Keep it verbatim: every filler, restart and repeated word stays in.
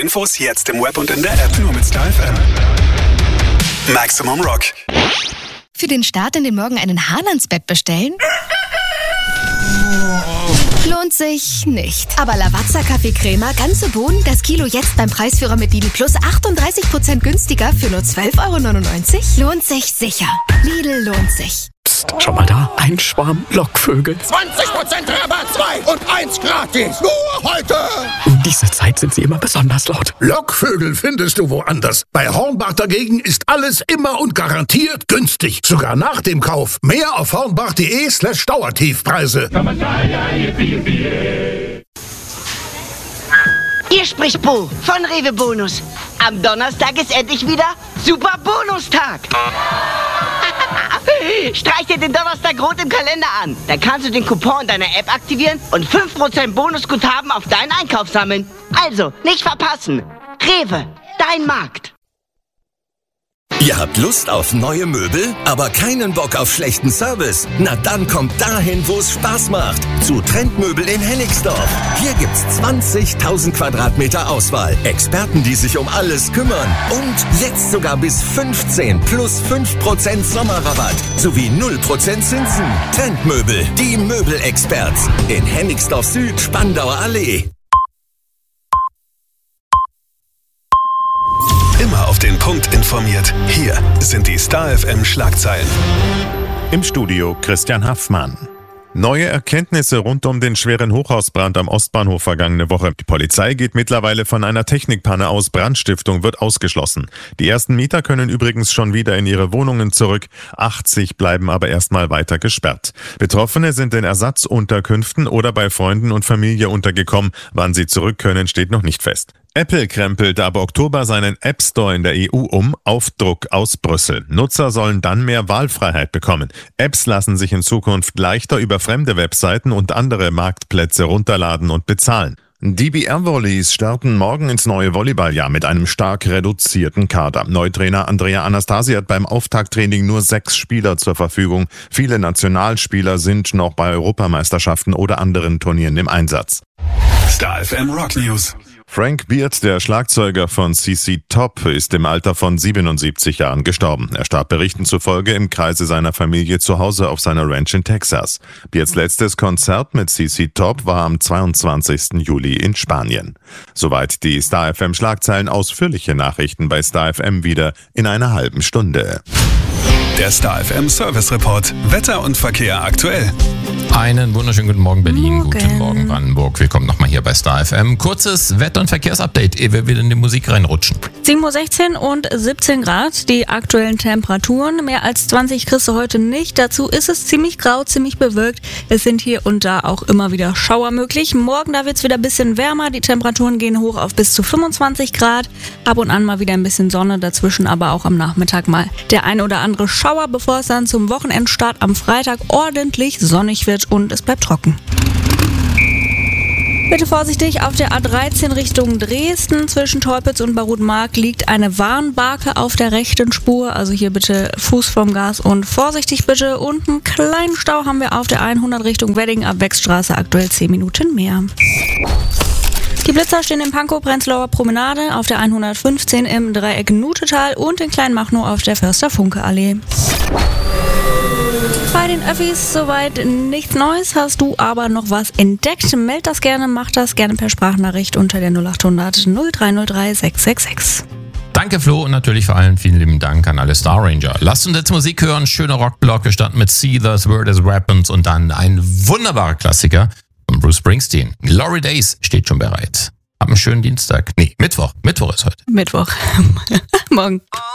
Infos jetzt im Web und in der App nur mit Star F M. Maximum Rock. Für den Start in den Morgen einen Hahn-ans-Bett bestellen? Lohnt sich nicht. Aber Lavazza Kaffee-Crema, ganze Bohnen, das Kilo jetzt beim Preisführer mit Lidl Plus achtunddreißig Prozent günstiger für nur zwölf Euro neunundneunzig? Lohnt sich sicher. Lidl lohnt sich. Psst, schau mal da, ein Schwarm Lockvögel. zwanzig Prozent Rabatt, zwei und eins gratis. Nur heute. Um diese Zeit sind sie immer besonders laut. Lockvögel findest du woanders. Bei Hornbach dagegen ist alles immer und garantiert günstig. Sogar nach dem Kauf. Mehr auf hornbach.de slash Dauertiefpreise. Hier spricht Bo von Rewe Bonus. Am Donnerstag ist endlich wieder Super Bonustag. Streich dir den Donnerstag rot im Kalender an. Dann kannst du den Coupon in deiner App aktivieren und fünf Prozent Bonusguthaben auf deinen Einkauf sammeln. Also, nicht verpassen. Rewe, dein Markt. Ihr habt Lust auf neue Möbel, aber keinen Bock auf schlechten Service? Na dann kommt dahin, wo es Spaß macht. Zu Trendmöbel in Hennigsdorf. Hier gibt's zwanzigtausend Quadratmeter Auswahl. Experten, die sich um alles kümmern. Und jetzt sogar bis fünfzehn plus fünf Prozent Sommerrabatt. Sowie null Prozent Zinsen. Trendmöbel, die Möbelexperts. In Hennigsdorf Süd, Spandauer Allee. Immer auf den Punkt informiert. Hier sind die Star F M Schlagzeilen. Im Studio Christian Haffmann. Neue Erkenntnisse rund um den schweren Hochhausbrand am Ostbahnhof vergangene Woche. Die Polizei geht mittlerweile von einer Technikpanne aus. Brandstiftung wird ausgeschlossen. Die ersten Mieter können übrigens schon wieder in ihre Wohnungen zurück. achtzig bleiben aber erstmal weiter gesperrt. Betroffene sind in Ersatzunterkünften oder bei Freunden und Familie untergekommen. Wann sie zurück können, steht noch nicht fest. Apple krempelt ab Oktober seinen App Store in der E U um auf Druck aus Brüssel. Nutzer sollen dann mehr Wahlfreiheit bekommen. Apps lassen sich in Zukunft leichter über fremde Webseiten und andere Marktplätze runterladen und bezahlen. Die B R-Volleys starten morgen ins neue Volleyballjahr mit einem stark reduzierten Kader. Neutrainer Andrea Anastasi hat beim Auftakttraining nur sechs Spieler zur Verfügung. Viele Nationalspieler sind noch bei Europameisterschaften oder anderen Turnieren im Einsatz. Star F M Rock News. Frank Beard, der Schlagzeuger von C C Top, ist im Alter von siebenundsiebzig Jahren gestorben. Er starb Berichten zufolge im Kreise seiner Familie zu Hause auf seiner Ranch in Texas. Beards letztes Konzert mit C C Top war am zweiundzwanzigsten Juli in Spanien. Soweit die Star F M Schlagzeilen. Ausführliche Nachrichten bei Star F M wieder in einer halben Stunde. Der Star F M Service Report. Wetter und Verkehr aktuell. Einen wunderschönen guten Morgen Berlin, Morgen. Guten Morgen Brandenburg. Willkommen nochmal hier bei Star F M. Kurzes Wetter- und Verkehrsupdate, ehe wir wieder in die Musik reinrutschen. sieben Uhr sechzehn und siebzehn Grad, die aktuellen Temperaturen. Mehr als zwanzig kriegst du heute nicht. Dazu ist es ziemlich grau, ziemlich bewölkt. Es sind hier und da auch immer wieder Schauer möglich. Morgen, da wird es wieder ein bisschen wärmer. Die Temperaturen gehen hoch auf bis zu fünfundzwanzig Grad. Ab und an mal wieder ein bisschen Sonne, dazwischen aber auch am Nachmittag mal der ein oder andere Schauer, bevor es dann zum Wochenendstart am Freitag ordentlich sonnig wird und es bleibt trocken. Bitte vorsichtig, auf der A dreizehn Richtung Dresden zwischen Teupitz und Barutmark liegt eine Warnbarke auf der rechten Spur. Also hier bitte Fuß vom Gas und vorsichtig bitte. Und einen kleinen Stau haben wir auf der hundert Richtung Wedding ab Wechstraße, aktuell zehn Minuten mehr. Die Blitzer stehen in Pankow, Prenzlauer Promenade, auf der hundertfünfzehn im Dreieck Nutetal und in Kleinmachnow auf der Förster-Funke-Allee. Bei den Öffis soweit nichts Neues. Hast du aber noch was entdeckt? Meld das gerne, mach das gerne per Sprachnachricht unter der null acht hundert null drei null drei sechs sechs sechs. Danke Flo und natürlich vor allem vielen lieben Dank an alle Star Ranger. Lasst uns jetzt Musik hören, schöner Rockblock, gestartet mit Seethers, Word is Weapons und dann ein wunderbarer Klassiker von Bruce Springsteen. Glory Days steht schon bereit. Hab einen schönen Dienstag. Nee, Mittwoch. Mittwoch ist heute. Mittwoch. Morgen.